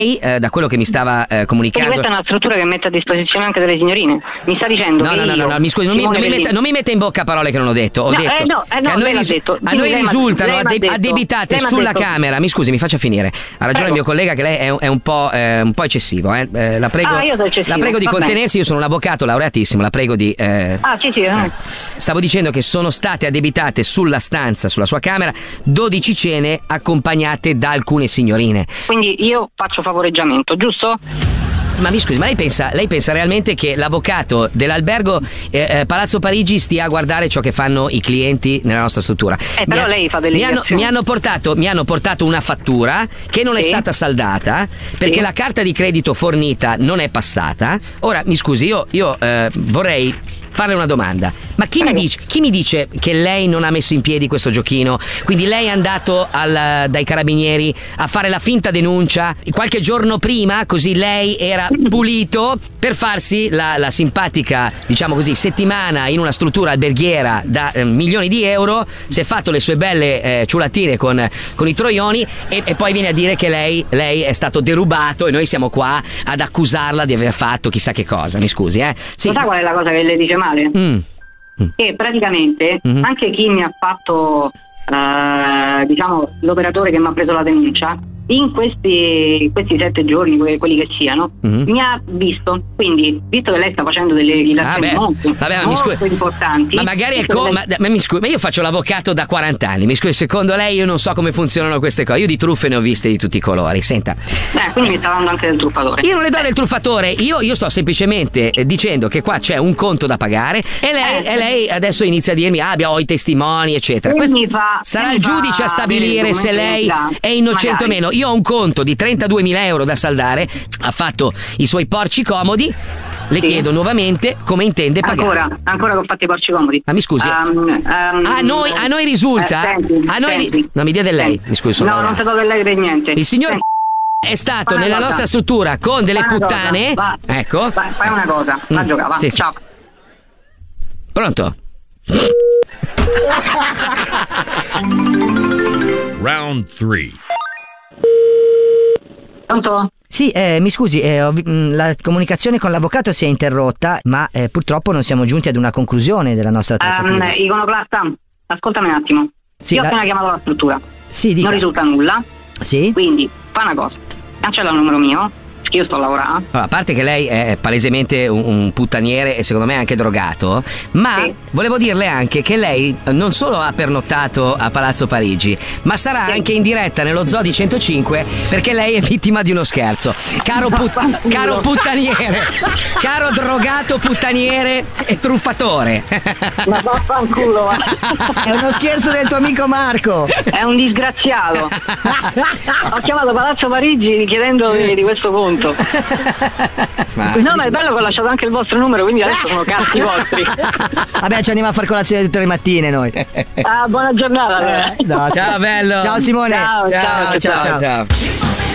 Da quello che mi stava comunicando. Quindi questa è una struttura che mette a disposizione anche delle signorine. Mi sta dicendo No, mi scusi, non mi metta in bocca parole che non ho detto. Ho detto che a noi risultano addebitate sulla Camera. Mi scusi, mi faccia finire. Ha ragione il mio collega che lei è un po' eccessivo. La prego di contenersi. Io sono un avvocato laureatissimo. La prego di. Stavo dicendo che sono state addebitate sulla stanza, sulla sua camera, 12 cene accompagnate da alcune signorine. Quindi io faccio favoreggiamento, giusto? Ma mi scusi, ma lei pensa realmente che l'avvocato dell'albergo Palazzo Parigi stia a guardare ciò che fanno i clienti nella nostra struttura? Però lei fa delle mi hanno portato una fattura che non è stata saldata perché la carta di credito fornita non è passata. Ora, mi scusi, io vorrei farle una domanda. Ma chi mi dice che lei non ha messo in piedi questo giochino? Quindi lei è andato dai carabinieri a fare la finta denuncia qualche giorno prima, così lei era pulito per farsi la simpatica, diciamo così, settimana in una struttura alberghiera da milioni di euro, si è fatto le sue belle ciulatine con i troioni e poi viene a dire che lei è stato derubato e noi siamo qua ad accusarla di aver fatto chissà che cosa. Mi scusi, sì. Lo sa qual è la cosa che le dice male? Che praticamente anche chi mi ha fatto diciamo l'operatore che mi ha preso la denuncia in questi 7 giorni, quelli che siano, mi ha visto. Quindi, visto che lei sta facendo delle dichiarazioni molto importanti, ma magari ma io faccio l'avvocato da 40 anni. Mi scusi, secondo lei io non so come funzionano queste cose. Io di truffe ne ho viste di tutti i colori. Senta, quindi mi sta dando anche del truffatore. Io non le do del truffatore, io sto semplicemente dicendo che qua c'è un conto da pagare e lei adesso inizia a dirmi ho i testimoni eccetera. Sarà il giudice a stabilire se lei è innocente o meno. Io ho un conto di 32.000 euro da saldare, ha fatto i suoi porci comodi. Le chiedo nuovamente come intende pagare. Ancora che ho fatto i porci comodi. Ma mi scusi, a noi risulta. Non mi dia del lei, mi scusi. No, non si do del lei per niente. Il signor è stato nella nostra struttura con delle puttane. Ecco. Fai una cosa, va a giocare, va. Sì. Ciao. Pronto? Round 3. Pronto? Sì, mi scusi, la comunicazione con l'avvocato si è interrotta, ma purtroppo non siamo giunti ad una conclusione della nostra trattativa. Iconoclasta, ascoltami un attimo. Sì, io ho appena chiamato la struttura. Sì, dica. Non risulta nulla. Sì? Quindi, fa una cosa. Cancella il numero mio, perché io sto a lavorare. Allora, a parte che lei è palesemente un puttaniere e secondo me anche drogato, ma volevo dirle anche che lei non solo ha pernottato a Palazzo Parigi, ma sarà anche in diretta nello Zoo di 105 perché lei è vittima di uno scherzo. Caro puttaniere, caro drogato puttaniere e truffatore. Ma vaffanculo, va. È uno scherzo del tuo amico Marco. È un disgraziato. Ho chiamato Palazzo Parigi chiedendo di questo conto. Ma è bello che ho lasciato anche il vostro numero, quindi adesso sono cazzi vostri. Vabbè, ci andiamo a far colazione tutte le mattine noi. Buona giornata. Ciao bello. Ciao Simone. Ciao.